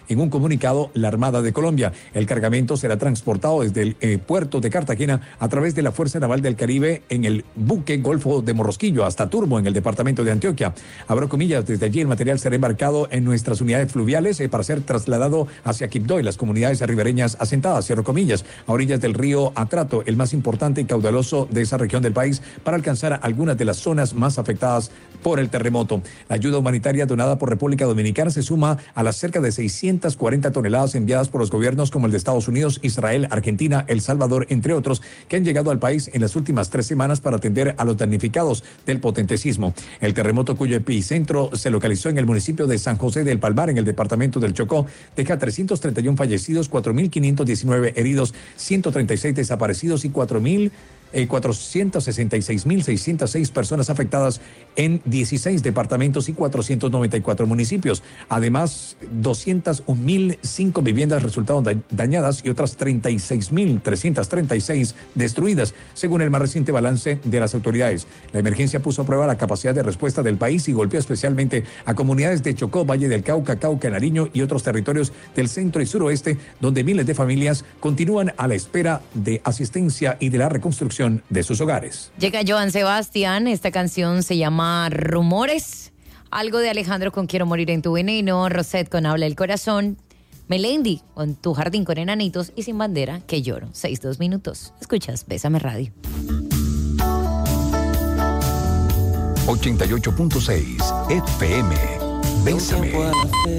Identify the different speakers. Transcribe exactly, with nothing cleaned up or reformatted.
Speaker 1: en un comunicado la Armada de Colombia. El cargamento será transportado desde el eh, puerto de Cartagena a través de la Fuerza Naval del Caribe en el buque Golfo de Morrosquillo hasta Turbo, en el departamento de Antioquia. Abro comillas, desde allí el material será embarcado en nuestras unidades fluviales eh, para ser trasladado hacia Quibdó y las comunidades ribereñas asentadas, cierro comillas, a orillas del río Atrato, el más importante y caudaloso de esa región del país, para alcanzar algunas de las zonas más afectadas por el terremoto. La ayuda humanitaria donada por República Dominicana se suma a las cerca de seiscientas cuarenta toneladas enviadas por los gobiernos como el de Estados Unidos, Israel, Argentina, El Salvador, entre otros, que han llegado al país en las últimas tres semanas para atender a los damnificados del potente sismo. El terremoto, cuyo epicentro se localizó en el municipio de San José del Palmar, en el departamento del Chocó, deja trescientos treinta y uno fallecidos, cuatro mil quinientos diecinueve heridos, ciento treinta y seis desaparecidos y cuatro mil cuatrocientas sesenta y seis mil seiscientas seis personas afectadas en dieciséis departamentos y cuatrocientos noventa y cuatro municipios. Además, doscientas un mil cinco viviendas resultaron dañadas y otras treinta y seis mil trescientas treinta y seis destruidas, según el más reciente balance de las autoridades. La emergencia puso a prueba la capacidad de respuesta del país y golpeó especialmente a comunidades de Chocó, Valle del Cauca, Cauca, Nariño y otros territorios del centro y suroeste, donde miles de familias continúan a la espera de asistencia y de la reconstrucción de sus hogares.
Speaker 2: Llega Joan Sebastián, esta canción se llama Rumores, algo de Alejandro con Quiero Morir en Tu Veneno, Rosette con Habla el Corazón, Melendi con Tu Jardín con Enanitos y Sin Bandera, Que Lloro. Seis, dos minutos. Escuchas Bésame Radio.
Speaker 3: ochenta y ocho punto seis F M. Bésame.